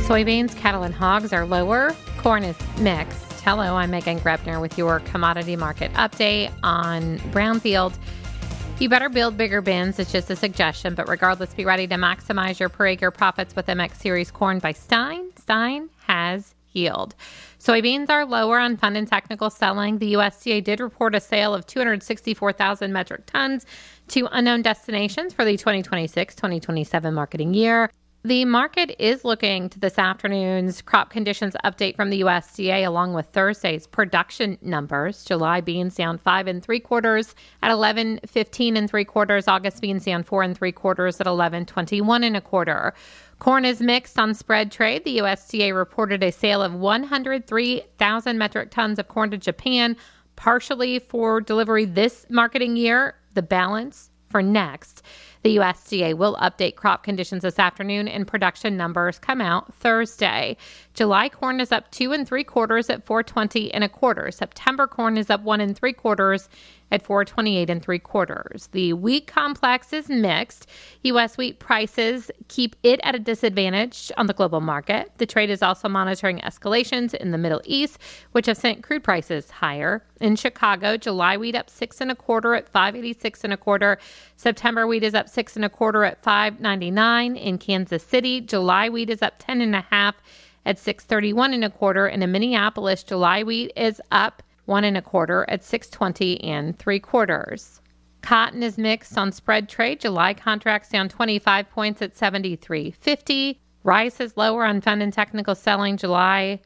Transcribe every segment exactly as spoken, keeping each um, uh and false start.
Soybeans, cattle, and hogs are lower. Corn is mixed. Hello, I'm Megan Grebner with your commodity market update on Brownfield. You better build bigger bins. It's just a suggestion, but regardless, be ready to maximize your per acre profits with M X Series corn by Stein. Stein has yield. Soybeans are lower on fund and technical selling. The U S D A did report a sale of two hundred sixty-four thousand metric tons to unknown destinations for the twenty twenty-six twenty twenty-seven marketing year. The market is looking to this afternoon's crop conditions update from the U S D A along with Thursday's production numbers. July beans down five and three quarters at eleven fifteen and three quarters. August beans down four and three quarters at eleven twenty-one and a quarter. Corn is mixed on spread trade. The U S D A reported a sale of one hundred three thousand metric tons of corn to Japan, partially for delivery this marketing year, the balance for next. The U S D A will update crop conditions this afternoon and production numbers come out Thursday. July corn is up two and three quarters at four twenty and a quarter. September corn is up one and three quarters at four twenty-eight and three quarters. The wheat complex is mixed. U S wheat prices keep it at a disadvantage on the global market. The trade is also monitoring escalations in the Middle East, which have sent crude prices higher. In Chicago, July wheat up six and a quarter at five eighty-six and a quarter. September wheat is up six and a quarter at five ninety-nine. In Kansas City, July wheat is up ten and a half at six thirty-one and a quarter. And in Minneapolis, July wheat is up one and a quarter at six twenty and three quarters. Cotton is mixed on spread trade. July contracts down twenty-five points at seventy-three fifty. Rice is lower on fund and technical selling. July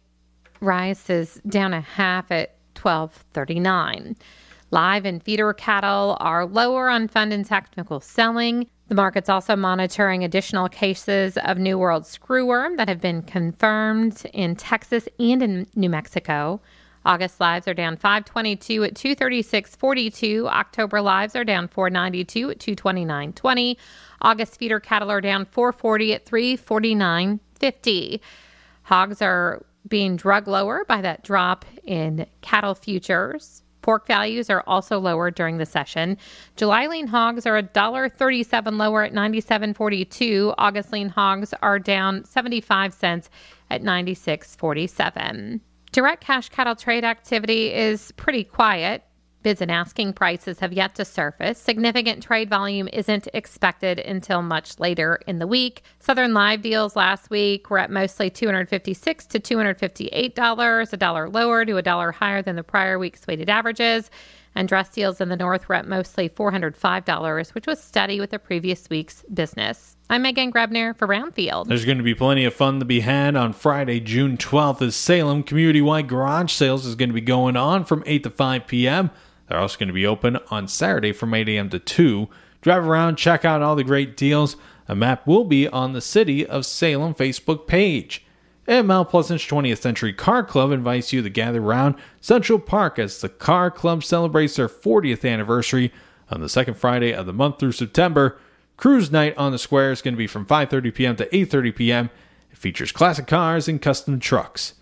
rice is down a half at twelve thirty-nine. Live and feeder cattle are lower on fund and technical selling. The market's also monitoring additional cases of New World screwworm that have been confirmed in Texas and in New Mexico. August lives are down five twenty-two at two thirty-six forty-two. October lives are down four ninety-two at two twenty-nine twenty. August feeder cattle are down four forty at three forty-nine fifty. Hogs are being drugged lower by that drop in cattle futures. Pork values are also lower during the session. July lean hogs are one dollar thirty-seven lower at ninety-seven forty-two. August lean hogs are down seventy-five cents at ninety-six forty-seven. Direct cash cattle trade activity is pretty quiet. Bids and asking prices have yet to surface. Significant trade volume isn't expected until much later in the week. Southern live deals last week were at mostly two hundred fifty-six to two hundred fifty-eight dollars, a dollar lower to a dollar higher than the prior week's weighted averages. And dress deals in the north were at mostly four hundred five dollars, which was steady with the previous week's business. I'm Megan Grebner for Brownfield. There's going to be plenty of fun to be had on Friday, June twelfth, as Salem Community-Wide Garage Sales is going to be going on from eight to five p.m. They're also going to be open on Saturday from eight a.m. to two. Drive around, check out all the great deals. A map will be on the City of Salem Facebook page. And Mount Pleasant's twentieth Century Car Club invites you to gather around Central Park as the Car Club celebrates their fortieth anniversary on the second Friday of the month through September. Cruise night on the square is going to be from five thirty p.m. to eight thirty p.m. It features classic cars and custom trucks.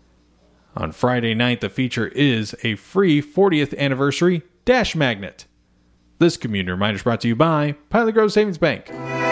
On Friday night, the feature is a free fortieth anniversary dash magnet. This community reminder is brought to you by Pilot Grove Savings Bank.